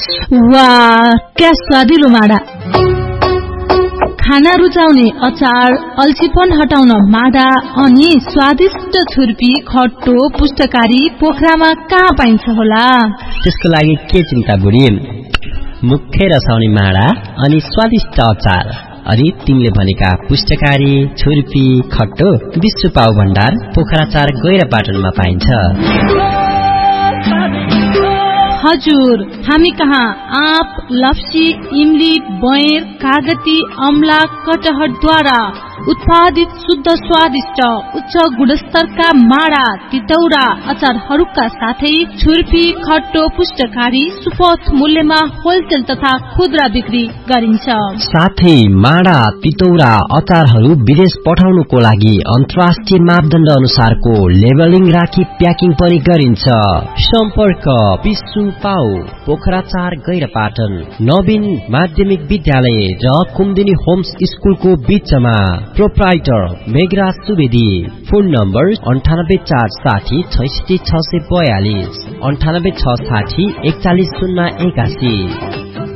वाह, क्या स्वादिलो माडा। खाना रुचाउने अचार, अल्छीपन हटाउन माडा अनि स्वादिष्ट छुर्पी, खट्टो, पुष्टकारी पोखरामा कहाँ पाइन्छ होला? त्यसको लागि के चिन्ता बुढी? मुख्य रसाउने माडा अनि स्वादिष्ट अचार अनि तिमीले भनेका पुष्टकारी, छुर्पी, खट्टो विश्व पाउ भण्डार पोखरा 4 गैरापाटनमा पाइन्छ। हजुर, हामी कहाँ आँप, लप्सी, इमली, बयर, कागती, अमला, कटहरद्वारा उत्पादित शुद्ध स्वादिष्ट उच्च गुणस्तरका माडा, तितौरा, अचारहरूका साथै छुर्पी, खट्टो, पुष्टकारी सुपथ मूल्यमा होलसेल तथा खुद्रा बिक्री गरिन्छ। साथै माडा, तितौरा, अचारहरू विदेश पठाउनुको लागि अन्तर्राष्ट्रिय मापदण्ड अनुसारको लेबलिङ राखी प्याकिङ पनि गरिन्छ। सम्पर्क विश्व पाउ पोखरा 4 गैरापाटन, नवीन माध्यमिक विद्यालय र कुमुदिनी होम्स स्कुलको बीचमा। Proprietor Meghraj Subedi. Phone number 9846 66 642 98 660 41 081।